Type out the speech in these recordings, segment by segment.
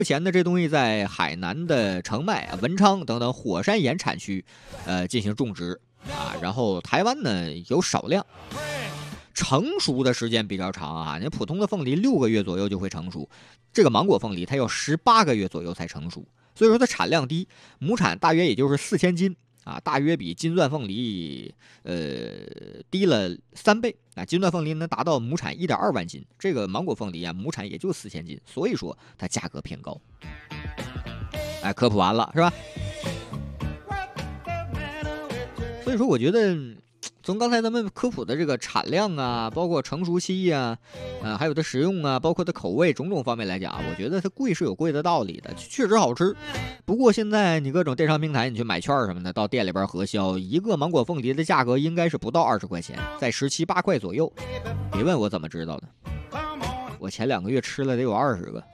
目前呢，这东西在海南的澄迈、文昌等等火山岩产区，进行种植啊。然后台湾呢有少量，成熟的时间比较长啊。你普通的凤梨6个月左右就会成熟，这个芒果凤梨它要18个月左右才成熟，所以说它产量低，亩产大约也就是4000斤啊，大约比金钻凤梨低了3倍啊。金钻凤梨能达到亩产1.2万斤，这个芒果凤梨啊亩产也就4000斤，所以说它价格偏高。哎，科普完了是吧？所以说我觉得从刚才咱们科普的这个产量啊，包括成熟期啊，还有它食用啊，包括它口味种种方面来讲，我觉得它贵是有贵的道理的，确实好吃。不过现在你各种电商平台，你去买券什么的，到店里边核销，一个芒果凤梨的价格应该是不到20块钱，在17、8块左右。别问我怎么知道的，我前2个月吃了得有20个。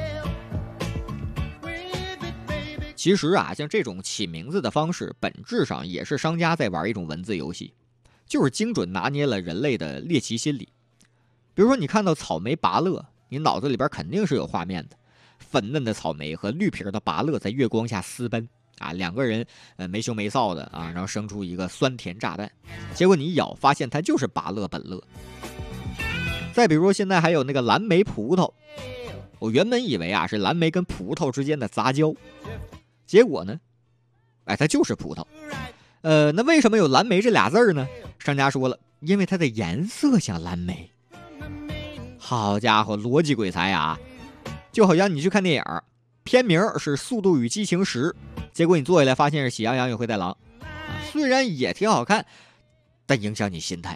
其实啊，像这种起名字的方式，本质上也是商家在玩一种文字游戏，就是精准拿捏了人类的猎奇心理。比如说你看到草莓拔乐，你脑子里边肯定是有画面的，粉嫩的草莓和绿皮的拔乐在月光下私奔啊，两个人没羞没臊的啊，然后生出一个酸甜炸弹，结果你一咬发现它就是拔乐本乐。再比如说现在还有那个蓝莓葡萄，我原本以为啊是蓝莓跟葡萄之间的杂交，结果呢，它就是葡萄。那为什么有蓝莓这俩字呢？商家说了，因为它的颜色像蓝莓。好家伙，逻辑鬼才啊！就好像你去看电影，片名是《速度与激情10》，结果你坐下来发现是《喜羊羊与灰太狼》虽然也挺好看，但影响你心态。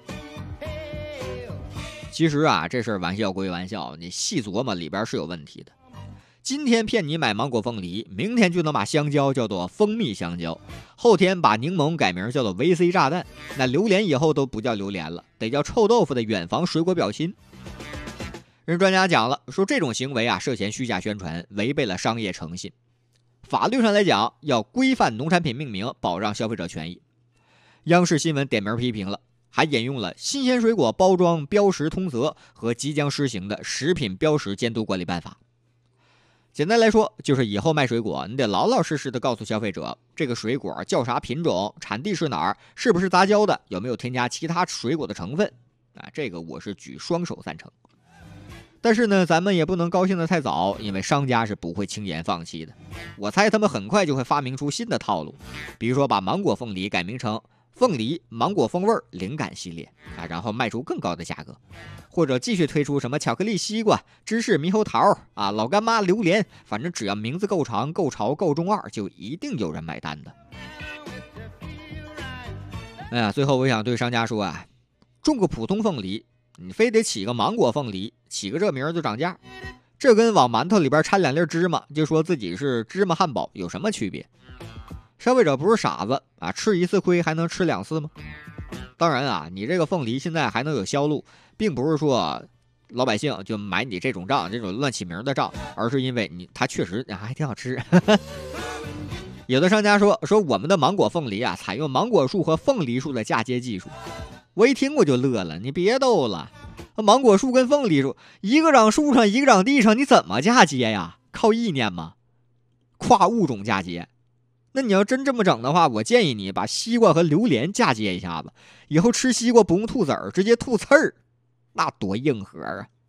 其实啊，这事儿玩笑归玩笑，你细琢磨里边是有问题的。今天骗你买芒果凤梨，明天就能把香蕉叫做蜂蜜香蕉，后天把柠檬改名叫做维 C 炸弹，那榴莲以后都不叫榴莲了，得叫臭豆腐的远房水果表亲。人专家讲了，说这种行为啊涉嫌虚假宣传，违背了商业诚信。法律上来讲，要规范农产品命名，保障消费者权益。央视新闻点名批评了，还引用了新鲜水果包装标识通则和即将施行的食品标识监督管理办法。简单来说，就是以后卖水果，你得老老实实的告诉消费者，这个水果叫啥品种，产地是哪儿，是不是杂交的，有没有添加其他水果的成分啊？这个我是举双手赞成。但是呢，咱们也不能高兴得太早，因为商家是不会轻言放弃的。我猜他们很快就会发明出新的套路，比如说把芒果凤梨改名成凤梨芒果风味灵感系列啊，然后卖出更高的价格，或者继续推出什么巧克力西瓜、芝士猕猴桃啊、老干妈榴莲，反正只要名字够长、够潮、够中二，就一定有人买单的。哎呀，最后我想对商家说啊，种个普通凤梨，你非得起个芒果凤梨，起个这名就涨价，这跟往馒头里边掺2粒芝麻就说自己是芝麻汉堡有什么区别？消费者不是傻子啊，吃1次亏还能吃2次吗？当然啊，你这个凤梨现在还能有销路，并不是说老百姓就买你这种账，这种乱起名的账，而是因为它确实还挺好吃。有的商家说我们的芒果凤梨啊，采用芒果树和凤梨树的嫁接技术。我一听我就乐了，你别逗了，芒果树跟凤梨树，一个长树上，一个长地上，你怎么嫁接呀？靠意念吗？跨物种嫁接？那你要真这么整的话，我建议你把西瓜和榴莲嫁接一下子，以后吃西瓜不用吐籽儿，直接吐刺儿，那多硬核啊！